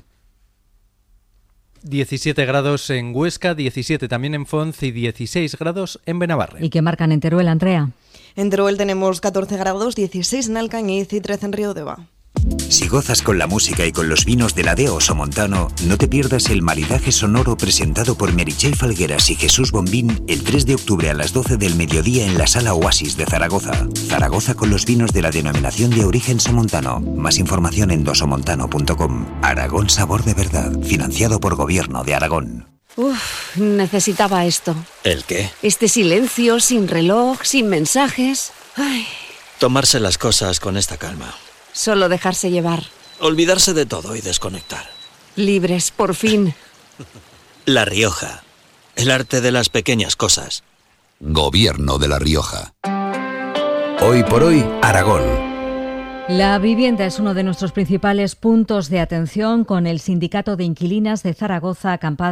17 grados en Huesca, 17 también en Fonz y 16 grados en Benabarre. ¿Y qué marcan en Teruel, Andrea? En Teruel tenemos 14 grados, 16 en Alcañiz y 13 en Riodeva. Si gozas con la música y con los vinos de la Deo Somontano, no te pierdas el maridaje sonoro presentado por Meritxell Falgueras y Jesús Bombín el 3 de octubre a las 12 del mediodía en la Sala Oasis de Zaragoza. Zaragoza con los vinos de la denominación de origen somontano. Más información en dosomontano.com. Aragón sabor de verdad, financiado por Gobierno de Aragón. Necesitaba esto. ¿El qué? Este silencio, sin reloj, sin mensajes. Ay. Tomarse las cosas con esta calma. Solo dejarse llevar. Olvidarse de todo y desconectar. Libres, por fin. La Rioja. El arte de las pequeñas cosas. Gobierno de La Rioja. Hoy por hoy, Aragón. La vivienda es uno de nuestros principales puntos de atención, con el Sindicato de Inquilinas de Zaragoza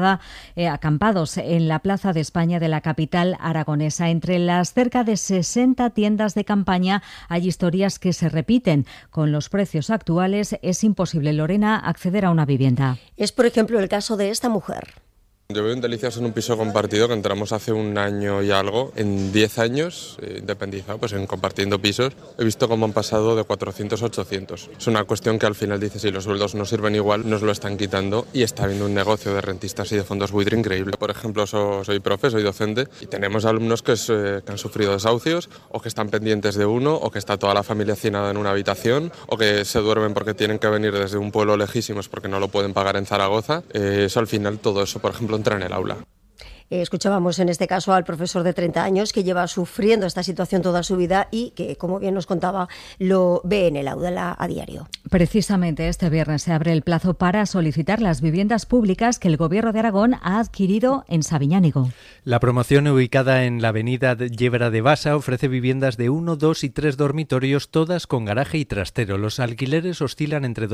acampados en la Plaza de España de la capital aragonesa. Entre las cerca de 60 tiendas de campaña hay historias que se repiten. Con los precios actuales es imposible, Lorena, acceder a una vivienda. Es, por ejemplo, el caso de esta mujer. Yo vivo en Delicias en un piso compartido que entramos hace un año y algo. En 10 años, independizado, pues en compartiendo pisos, he visto cómo han pasado de 400 a 800. Es una cuestión que al final dices, si los sueldos no sirven igual, nos lo están quitando y está habiendo un negocio de rentistas y de fondos buitre increíble. Por ejemplo, soy profe, soy docente y tenemos alumnos que han sufrido desahucios o que están pendientes de uno o que está toda la familia hacinada en una habitación o que se duermen porque tienen que venir desde un pueblo lejísimos porque no lo pueden pagar en Zaragoza. Eso al final, todo eso, por ejemplo, entra en el aula. Escuchábamos en este caso al profesor de 30 años que lleva sufriendo esta situación toda su vida y que, como bien nos contaba, lo ve en el aula a diario. Precisamente este viernes se abre el plazo para solicitar las viviendas públicas que el Gobierno de Aragón ha adquirido en Sabiñánigo. La promoción, ubicada en la avenida Llebra de Basa, ofrece viviendas de 1, 2 y 3 dormitorios, todas con garaje y trastero. Los alquileres oscilan entre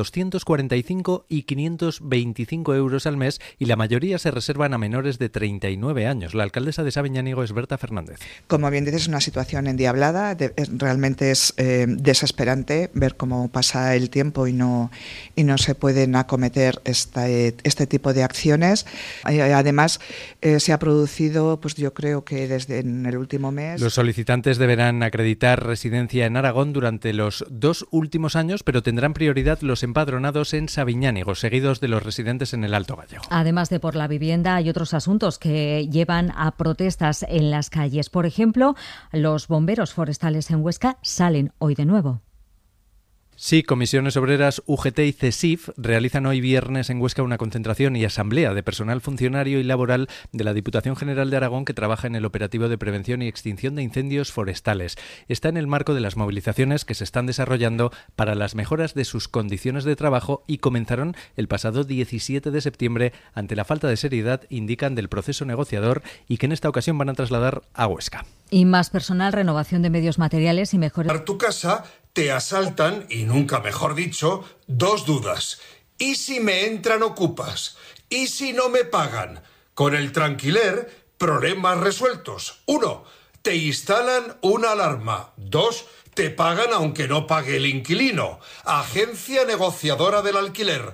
245 y 525 euros al mes y la mayoría se reservan a menores de 39 años. La alcaldesa de Sabiñánigo es Berta Fernández. Como bien dices, es una situación endiablada. Realmente es desesperante ver cómo pasa el tiempo y no se pueden acometer este tipo de acciones. Además, se ha producido, pues yo creo que desde en el último mes. Los solicitantes deberán acreditar residencia en Aragón durante los 2 últimos años, pero tendrán prioridad los empadronados en Sabiñánigo, seguidos de los residentes en el Alto Gallego. Además de por la vivienda, hay otros asuntos que llevan a protestas en las calles. Por ejemplo, los bomberos forestales en Huesca salen hoy de nuevo. Sí, Comisiones Obreras, UGT y CESIF realizan hoy viernes en Huesca una concentración y asamblea de personal funcionario y laboral de la Diputación General de Aragón que trabaja en el operativo de prevención y extinción de incendios forestales. Está en el marco de las movilizaciones que se están desarrollando para las mejoras de sus condiciones de trabajo y comenzaron el pasado 17 de septiembre ante la falta de seriedad, indican, del proceso negociador y que en esta ocasión van a trasladar a Huesca. Y más personal, renovación de medios materiales y mejores. Tu casa te asaltan, y nunca mejor dicho, 2 dudas. ¿Y si me entran ocupas? ¿Y si no me pagan? Con el Tranquiler, problemas resueltos. 1. Te instalan una alarma. 2. Te pagan aunque no pague el inquilino. Agencia negociadora del alquiler.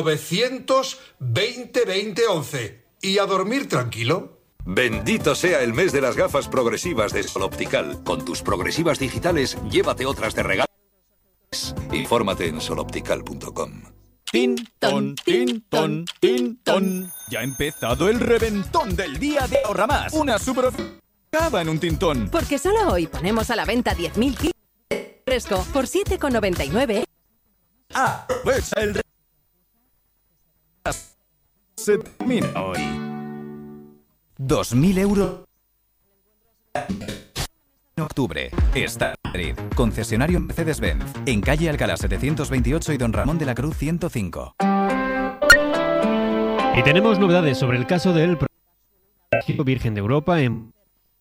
920-2011. ¿Y a dormir tranquilo? Bendito sea el mes de las gafas progresivas de Sol Optical. Con tus progresivas digitales, llévate otras de regalo. Infórmate en soloptical.com. Tintón, tintón, tintón. Ya ha empezado el reventón del día de Ahorra Más. Una super oferta en un tintón. Porque solo hoy ponemos a la venta 10.000 kilos de fresco por 7,99. Aprovecha el Se termina hoy. 2.000 euros. En octubre, está Madrid, concesionario Mercedes-Benz, en calle Alcalá 728 y Don Ramón de la Cruz 105. Y tenemos novedades sobre el caso del Virgen de Europa en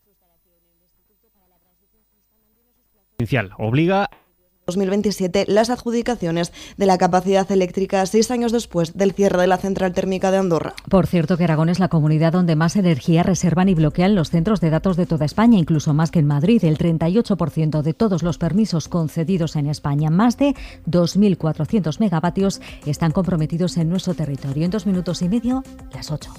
provincial. Obliga 2027 las adjudicaciones de la capacidad eléctrica 6 años después del cierre de la central térmica de Andorra. Por cierto, que Aragón es la comunidad donde más energía reservan y bloquean los centros de datos de toda España, incluso más que en Madrid. El 38% de todos los permisos concedidos en España, más de 2.400 megavatios, están comprometidos en nuestro territorio. En 2 minutos y medio, las 8.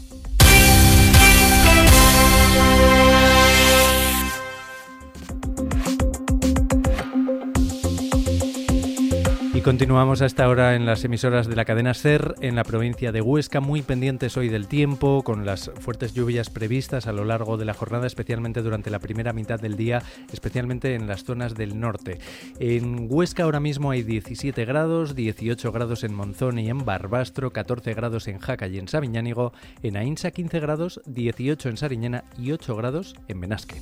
Y continuamos a esta hora en las emisoras de la cadena SER en la provincia de Huesca, muy pendientes hoy del tiempo, con las fuertes lluvias previstas a lo largo de la jornada, especialmente durante la primera mitad del día, especialmente en las zonas del norte. En Huesca ahora mismo hay 17 grados, 18 grados en Monzón y en Barbastro, 14 grados en Jaca y en Sabiñánigo, en Aínsa 15 grados, 18 en Sariñena y 8 grados en Benasque.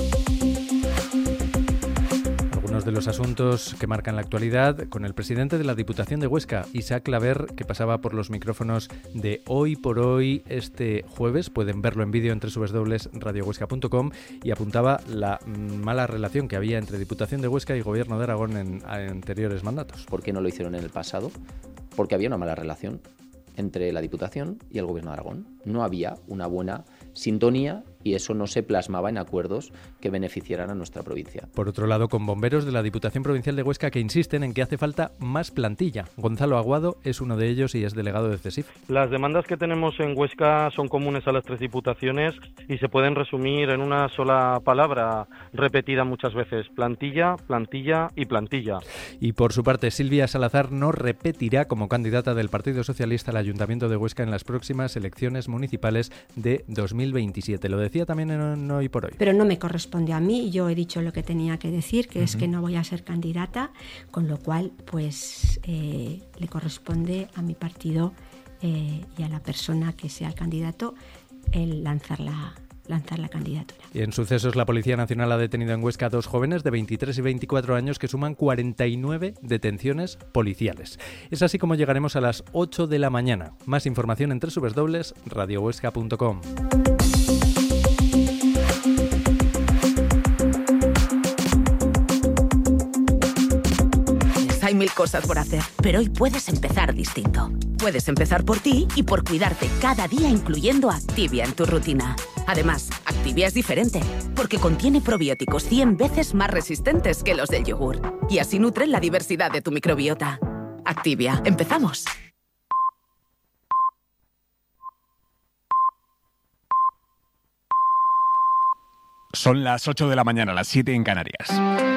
Algunos de los asuntos que marcan la actualidad con el presidente de la Diputación de Huesca, Isaac Claver, que pasaba por los micrófonos de Hoy por Hoy este jueves. Pueden verlo en vídeo en www.radiohuesca.com, y apuntaba la mala relación que había entre Diputación de Huesca y Gobierno de Aragón en anteriores mandatos. ¿Por qué no lo hicieron en el pasado? Porque había una mala relación entre la Diputación y el Gobierno de Aragón. No había una buena sintonía y eso no se plasmaba en acuerdos que beneficiaran a nuestra provincia. Por otro lado, con bomberos de la Diputación Provincial de Huesca que insisten en que hace falta más plantilla. Gonzalo Aguado es uno de ellos y es delegado de CESIF. Las demandas que tenemos en Huesca son comunes a las 3 diputaciones y se pueden resumir en una sola palabra repetida muchas veces: plantilla, plantilla y plantilla. Y por su parte, Silvia Salazar no repetirá como candidata del Partido Socialista al Ayuntamiento de Huesca en las próximas elecciones municipales de 2027. Lo decía también en Hoy por Hoy. Pero no me corresponde a mí, yo he dicho lo que tenía que decir, que es que no voy a ser candidata, con lo cual pues le corresponde a mi partido y a la persona que sea el candidato el lanzar la candidatura. Y en sucesos, la Policía Nacional ha detenido en Huesca a 2 jóvenes de 23 y 24 años que suman 49 detenciones policiales. Es así como llegaremos a las 8 de la mañana. Más información en www.radiohuesca.com. Hay 1000 cosas por hacer, pero hoy puedes empezar distinto. Puedes empezar por ti y por cuidarte cada día, incluyendo Activia en tu rutina. Además, Activia es diferente, porque contiene probióticos 100 veces más resistentes que los del yogur. Y así nutren la diversidad de tu microbiota. Activia, empezamos. Son las 8 de la mañana, las 7 en Canarias.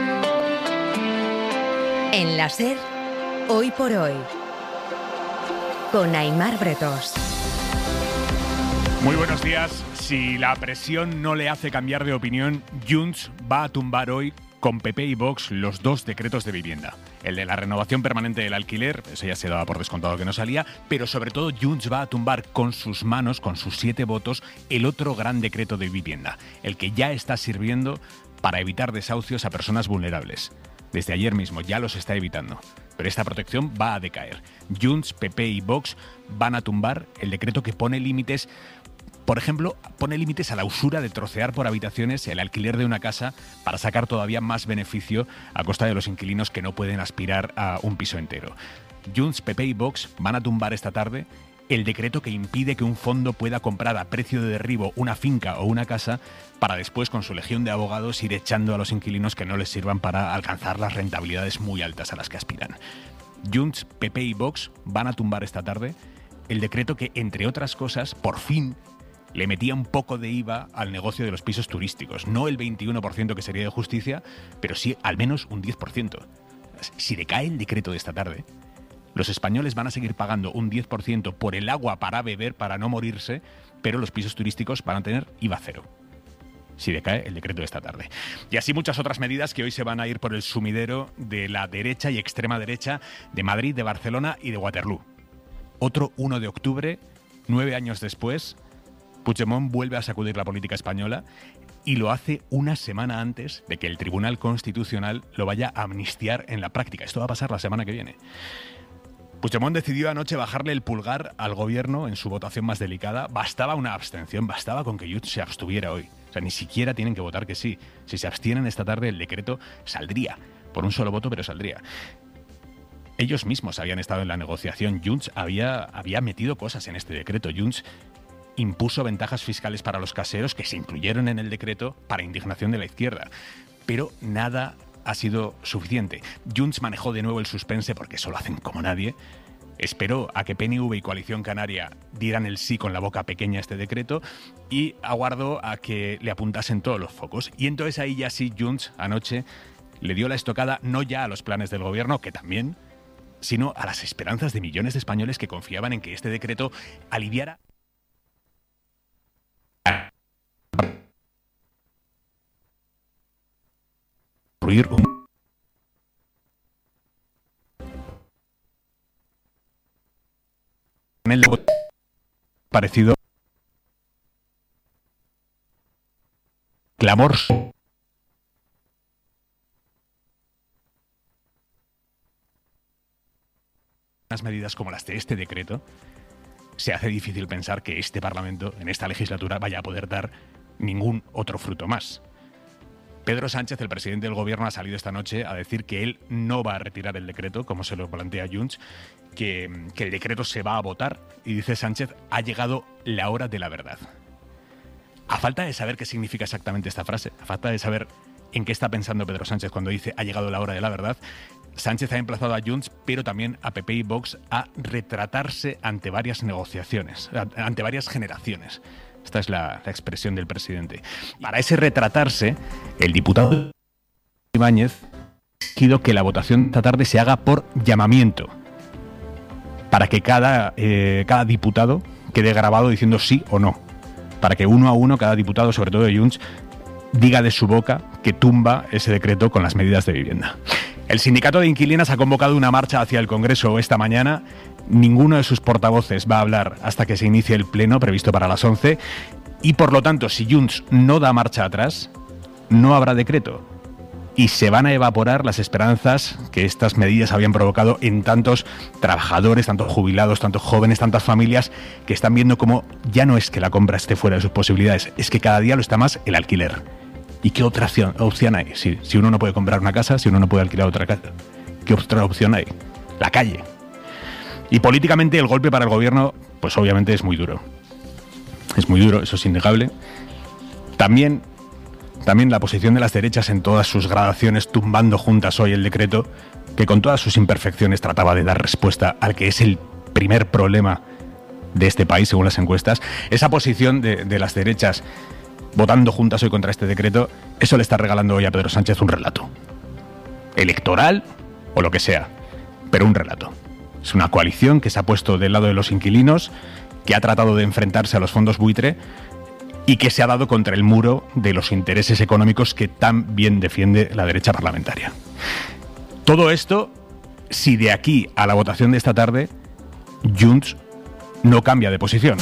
En la SER, Hoy por Hoy, con Aimar Bretos. Muy buenos días. Si la presión no le hace cambiar de opinión, Junts va a tumbar hoy con PP y Vox los 2 decretos de vivienda. El de la renovación permanente del alquiler, eso ya se daba por descontado que no salía, pero sobre todo Junts va a tumbar con sus manos, con sus 7 votos, el otro gran decreto de vivienda, el que ya está sirviendo para evitar desahucios a personas vulnerables. Desde ayer mismo ya los está evitando, pero esta protección va a decaer. Junts, PP y Vox van a tumbar el decreto que pone límites. Por ejemplo, pone límites a la usura de trocear por habitaciones el alquiler de una casa para sacar todavía más beneficio a costa de los inquilinos que no pueden aspirar a un piso entero. Junts, PP y Vox van a tumbar esta tarde el decreto que impide que un fondo pueda comprar a precio de derribo una finca o una casa para después, con su legión de abogados, ir echando a los inquilinos que no les sirvan para alcanzar las rentabilidades muy altas a las que aspiran. Junts, PP y Vox van a tumbar esta tarde el decreto que, entre otras cosas, por fin le metía un poco de IVA al negocio de los pisos turísticos. No el 21% que sería de justicia, pero sí al menos un 10%. Si decae el decreto de esta tarde, los españoles van a seguir pagando un 10% por el agua para beber, para no morirse, pero los pisos turísticos van a tener IVA cero, si decae el decreto de esta tarde. Y así muchas otras medidas que hoy se van a ir por el sumidero de la derecha y extrema derecha de Madrid, de Barcelona y de Waterloo. Otro 1 de octubre 9 años después, Puigdemont vuelve a sacudir la política española y lo hace una semana antes de que el Tribunal Constitucional lo vaya a amnistiar en la práctica. Esto va a pasar la semana que viene. Puigdemont decidió anoche bajarle el pulgar al gobierno en su votación más delicada. Bastaba una abstención, bastaba con que Junts se abstuviera hoy. O sea, ni siquiera tienen que votar que sí. Si se abstienen esta tarde, el decreto saldría. Por un solo voto, pero saldría. Ellos mismos habían estado en la negociación. Junts había metido cosas en este decreto. Junts impuso ventajas fiscales para los caseros que se incluyeron en el decreto para indignación de la izquierda. Pero nada ha sido suficiente. Junts manejó de nuevo el suspense porque eso lo hacen como nadie. Esperó a que PNV y Coalición Canaria dieran el sí con la boca pequeña a este decreto y aguardó a que le apuntasen todos los focos. Y entonces ahí ya sí Junts anoche le dio la estocada no ya a los planes del gobierno, que también, sino a las esperanzas de millones de españoles que confiaban en que este decreto aliviara el parecido clamor unas medidas como las de este decreto, se hace difícil pensar que este Parlamento en esta legislatura vaya a poder dar ningún otro fruto más. Pedro Sánchez, el presidente del gobierno, ha salido esta noche a decir que él no va a retirar el decreto, como se lo plantea Junts, que el decreto se va a votar. Y dice Sánchez, ha llegado la hora de la verdad. A falta de saber qué significa exactamente esta frase, a falta de saber en qué está pensando Pedro Sánchez cuando dice ha llegado la hora de la verdad, Sánchez ha emplazado a Junts, pero también a PP y Vox, a retratarse ante varias negociaciones, ante varias generaciones. Esta es la expresión del presidente. Para ese retratarse, el diputado Ibáñez ha decidido que la votación esta tarde se haga por llamamiento, para que cada diputado quede grabado diciendo sí o no, para que uno a uno cada diputado, sobre todo de Junts, diga de su boca que tumba ese decreto con las medidas de vivienda. El sindicato de inquilinas ha convocado una marcha hacia el Congreso esta mañana. Ninguno de sus portavoces va a hablar hasta que se inicie el pleno previsto para las 11 y, por lo tanto, si Junts no da marcha atrás, no habrá decreto y se van a evaporar las esperanzas que estas medidas habían provocado en tantos trabajadores, tantos jubilados, tantos jóvenes, tantas familias que están viendo cómo ya no es que la compra esté fuera de sus posibilidades, es que cada día lo está más el alquiler. ¿Y qué otra opción hay? Si uno no puede comprar una casa, si uno no puede alquilar otra casa, ¿qué otra opción hay? La calle. Y políticamente el golpe para el gobierno, pues obviamente es muy duro. Es muy duro, eso es innegable. También la posición de las derechas en todas sus gradaciones, tumbando juntas hoy el decreto, que con todas sus imperfecciones trataba de dar respuesta al que es el primer problema de este país, según las encuestas. Esa posición de las derechas votando juntas hoy contra este decreto, eso le está regalando hoy a Pedro Sánchez un relato. Electoral o lo que sea, pero un relato. Es una coalición que se ha puesto del lado de los inquilinos, que ha tratado de enfrentarse a los fondos buitre y que se ha dado contra el muro de los intereses económicos que tan bien defiende la derecha parlamentaria. Todo esto, si de aquí a la votación de esta tarde, Junts no cambia de posición.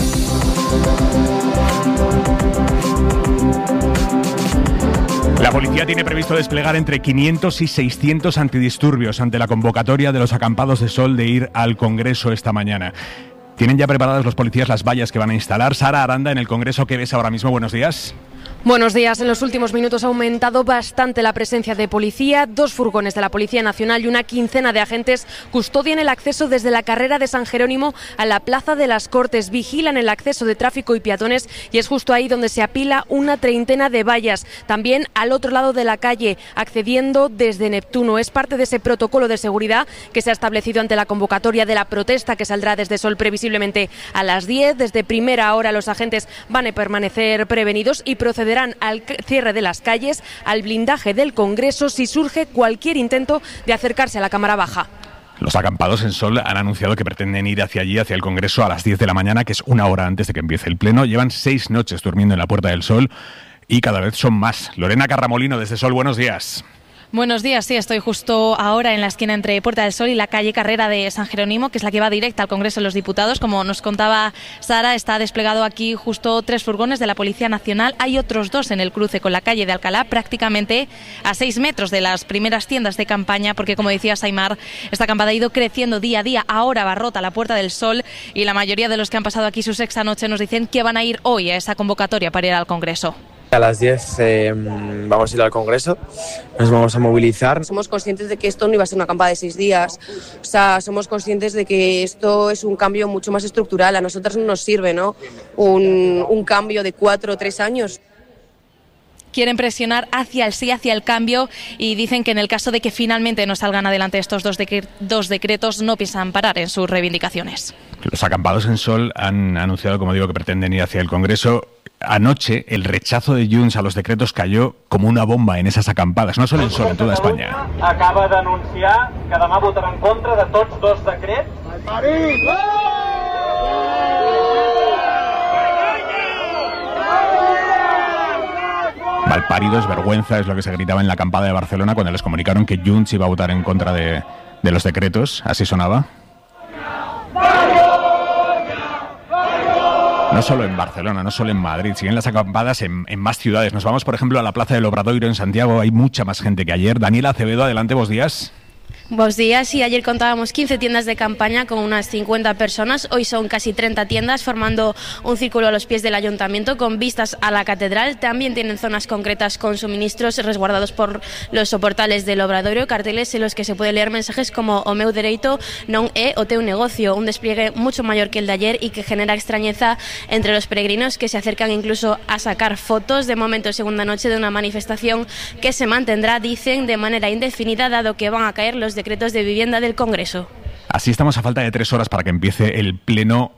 La policía tiene previsto desplegar entre 500 y 600 antidisturbios ante la convocatoria de los acampados de sol de ir al Congreso esta mañana. ¿Tienen ya preparadas los policías las vallas que van a instalar? Sara Aranda, en el Congreso, ¿qué ves ahora mismo? Buenos días. Buenos días. En los últimos minutos ha aumentado bastante la presencia de policía. 2 furgones de la Policía Nacional y una quincena de agentes custodian el acceso desde la carrera de San Jerónimo a la Plaza de las Cortes. Vigilan el acceso de tráfico y peatones y es justo ahí donde se apila una treintena de vallas. También al otro lado de la calle, accediendo desde Neptuno. Es parte de ese protocolo de seguridad que se ha establecido ante la convocatoria de la protesta que saldrá desde Sol previsiblemente a las 10. Desde primera hora los agentes van a permanecer prevenidos y procederán al cierre de las calles, al blindaje del Congreso si surge cualquier intento de acercarse a la Cámara Baja. Los acampados en Sol han anunciado que pretenden ir hacia allí, hacia el Congreso, a las 10 de la mañana, que es una hora antes de que empiece el Pleno. Llevan 6 noches durmiendo en la Puerta del Sol y cada vez son más. Lorena Carramolino, desde Sol, buenos días. Buenos días, sí, estoy justo ahora en la esquina entre Puerta del Sol y la calle Carrera de San Jerónimo, que es la que va directa al Congreso de los Diputados. Como nos contaba Sara, está desplegado aquí justo 3 furgones de la Policía Nacional. Hay otros 2 en el cruce con la calle de Alcalá, prácticamente a 6 metros de las primeras tiendas de campaña, porque como decía Saimar, esta acampada ha ido creciendo día a día. Ahora abarrota la Puerta del Sol y la mayoría de los que han pasado aquí su sexta noche nos dicen que van a ir hoy a esa convocatoria para ir al Congreso. A las 10 vamos a ir al Congreso, nos vamos a movilizar. Somos conscientes de que esto no iba a ser una acampada de 6 días, o sea, somos conscientes de que esto es un cambio mucho más estructural. A nosotros no nos sirve, ¿no?, un cambio de 4 o 3 años. Quieren presionar hacia el sí, hacia el cambio, y dicen que en el caso de que finalmente no salgan adelante estos dos decretos, no piensan parar en sus reivindicaciones. Los acampados en Sol han anunciado, como digo, que pretenden ir hacia el Congreso. Anoche el rechazo de Junts a los decretos cayó como una bomba en esas acampadas, no solo en Sol, en toda España. Acaba d'anunciar que demà votarà en contra de tots 2 decrets. Malparidos, vergüenza, es lo que se gritaba en la acampada de Barcelona cuando les comunicaron que Junts iba a votar en contra de los decretos. Así sonaba. No solo en Barcelona, no solo en Madrid, siguen las acampadas en más ciudades. Nos vamos, por ejemplo, a la Plaza del Obradoiro en Santiago. Hay mucha más gente que ayer. Daniela Acevedo, adelante, buenos días. Buenos días, y ayer contábamos 15 tiendas de campaña con unas 50 personas, hoy son casi 30 tiendas formando un círculo a los pies del ayuntamiento con vistas a la catedral. También tienen zonas concretas con suministros resguardados por los soportales del Obradoiro, carteles en los que se puede leer mensajes como "O meu dereito non é o teu negocio", un despliegue mucho mayor que el de ayer y que genera extrañeza entre los peregrinos, que se acercan incluso a sacar fotos. De momento, segunda noche de una manifestación que se mantendrá, dicen, de manera indefinida, dado que van a caer los decretos de vivienda del Congreso. Así estamos a falta de 3 horas para que empiece el pleno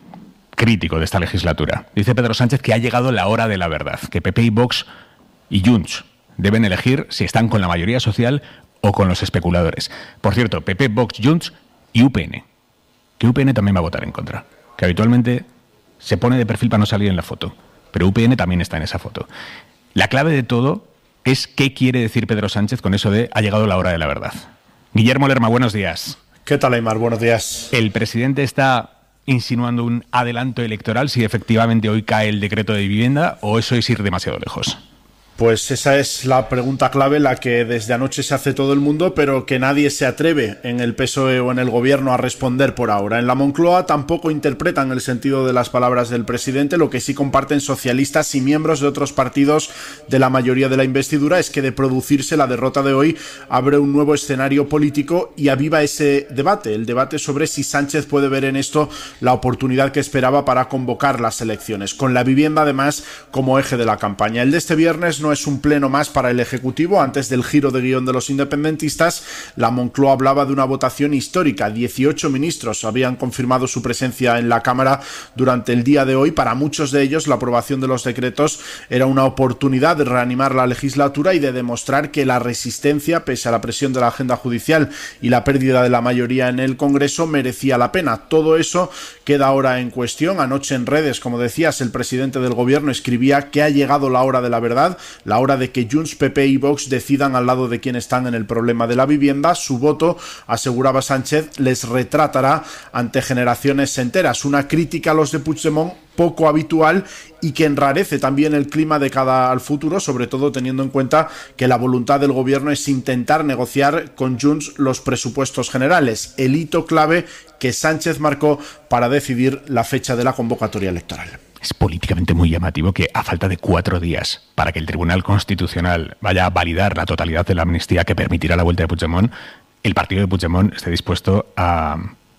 crítico de esta legislatura. Dice Pedro Sánchez que ha llegado la hora de la verdad, que PP y Vox y Junts deben elegir si están con la mayoría social o con los especuladores. Por cierto, PP, Vox, Junts y UPN, que UPN también va a votar en contra, que habitualmente se pone de perfil para no salir en la foto, pero UPN también está en esa foto. La clave de todo es qué quiere decir Pedro Sánchez con eso de ha llegado la hora de la verdad. Guillermo Lerma, buenos días. ¿Qué tal, Aymar? Buenos días. El presidente está insinuando un adelanto electoral si efectivamente hoy cae el decreto de vivienda, o eso es ir demasiado lejos. Pues esa es la pregunta clave, la que desde anoche se hace todo el mundo, pero que nadie se atreve en el PSOE o en el gobierno a responder por ahora. En la Moncloa tampoco interpretan el sentido de las palabras del presidente. Lo que sí comparten socialistas y miembros de otros partidos de la mayoría de la investidura es que, de producirse la derrota de hoy, abre un nuevo escenario político y aviva ese debate, el debate sobre si Sánchez puede ver en esto la oportunidad que esperaba para convocar las elecciones, con la vivienda además como eje de la campaña. El de este viernes no es un pleno más para el Ejecutivo. Antes del giro de guión de los independentistas, la Moncloa hablaba de una votación histórica. 18 ministros habían confirmado su presencia en la Cámara durante el día de hoy. Para muchos de ellos, la aprobación de los decretos era una oportunidad de reanimar la legislatura y de demostrar que la resistencia, pese a la presión de la agenda judicial y la pérdida de la mayoría en el Congreso, merecía la pena. Todo eso queda ahora en cuestión. Anoche en redes, como decías, el presidente del gobierno escribía que ha llegado la hora de la verdad, la hora de que Junts, PP y Vox decidan al lado de quien están en el problema de la vivienda. Su voto, aseguraba Sánchez, les retratará ante generaciones enteras. Una crítica a los de Puigdemont poco habitual y que enrarece también el clima de cara al futuro, sobre todo teniendo en cuenta que la voluntad del gobierno es intentar negociar con Junts los presupuestos generales, el hito clave que Sánchez marcó para decidir la fecha de la convocatoria electoral. Es políticamente muy llamativo que, a falta de 4 días para que el Tribunal Constitucional vaya a validar la totalidad de la amnistía que permitirá la vuelta de Puigdemont, el partido de Puigdemont esté dispuesto a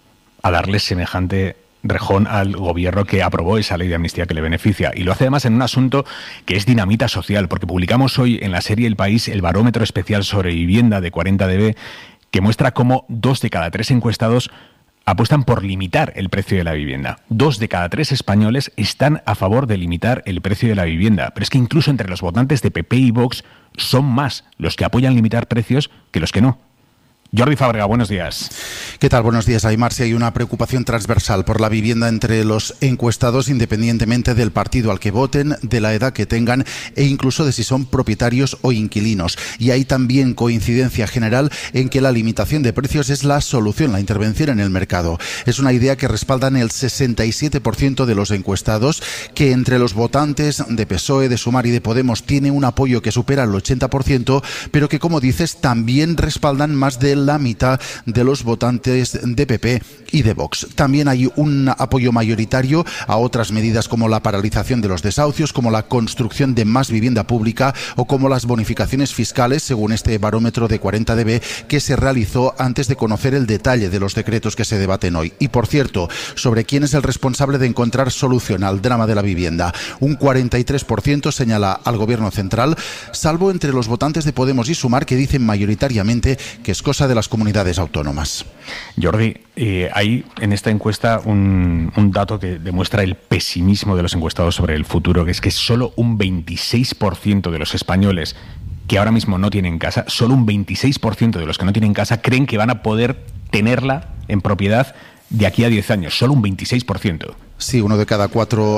darle semejante rejón al gobierno que aprobó esa ley de amnistía que le beneficia. Y lo hace además en un asunto que es dinamita social, porque publicamos hoy en la serie El País el barómetro especial sobre vivienda de 40DB, que muestra cómo 2 de cada 3 encuestados apuestan por limitar el precio de la vivienda. 2 de cada 3 españoles están a favor de limitar el precio de la vivienda. Pero es que incluso entre los votantes de PP y Vox son más los que apoyan limitar precios que los que no. Jordi Fábrega, buenos días. ¿Qué tal? Buenos días, Aymar. Si hay una preocupación transversal por la vivienda entre los encuestados, independientemente del partido al que voten, de la edad que tengan e incluso de si son propietarios o inquilinos. Y hay también coincidencia general en que la limitación de precios es la solución, la intervención en el mercado. Es una idea que respaldan el 67% de los encuestados, que entre los votantes de PSOE, de Sumar y de Podemos tiene un apoyo que supera el 80%, pero que, como dices, también respaldan más de la mitad de los votantes de PP y de Vox. También hay un apoyo mayoritario a otras medidas como la paralización de los desahucios, como la construcción de más vivienda pública o como las bonificaciones fiscales, según este barómetro de 40DB que se realizó antes de conocer el detalle de los decretos que se debaten hoy. Y, por cierto, sobre quién es el responsable de encontrar solución al drama de la vivienda. Un 43% señala al Gobierno central, salvo entre los votantes de Podemos y Sumar, que dicen mayoritariamente que es cosa de las comunidades autónomas. Jordi, hay en esta encuesta un dato que demuestra el pesimismo de los encuestados sobre el futuro, que es que solo un 26% de los españoles que ahora mismo no tienen casa, solo un 26% de los que no tienen casa creen que van a poder tenerla en propiedad de aquí a 10 años, solo un 26%. Sí, solo uno de cada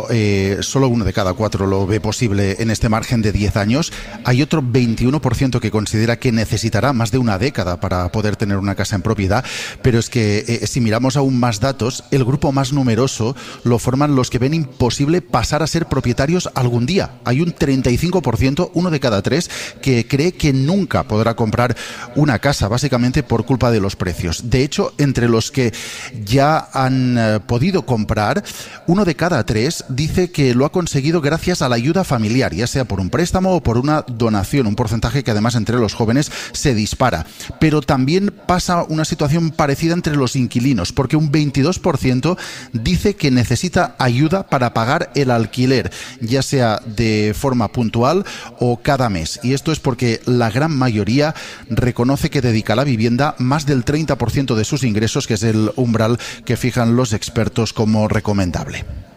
cuatro lo ve posible en este margen de 10 años. Hay otro 21% que considera que necesitará más de una década para poder tener una casa en propiedad, pero es que si miramos aún más datos, el grupo más numeroso lo forman los que ven imposible pasar a ser propietarios algún día. Hay un 35%, uno de cada tres, que cree que nunca podrá comprar una casa, básicamente por culpa de los precios. De hecho, entre los que ya han podido comprar, uno de cada tres dice que lo ha conseguido gracias a la ayuda familiar, ya sea por un préstamo o por una donación, un porcentaje que además entre los jóvenes se dispara. Pero también pasa una situación parecida entre los inquilinos, porque un 22% dice que necesita ayuda para pagar el alquiler, ya sea de forma puntual o cada mes. Y esto es porque la gran mayoría reconoce que dedica a la vivienda más del 30% de sus ingresos, que es el umbral que fijan los expertos como recomendable.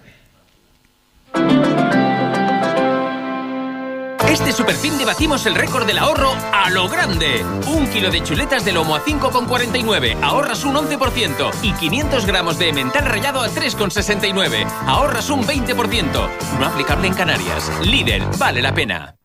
Este superfin debatimos el récord del ahorro a lo grande. 1 kilo de chuletas de lomo a 5,49, ahorras un 11%. Y 500 gramos de emmental rallado a 3,69, ahorras un 20%. No aplicable en Canarias. Líder, vale la pena.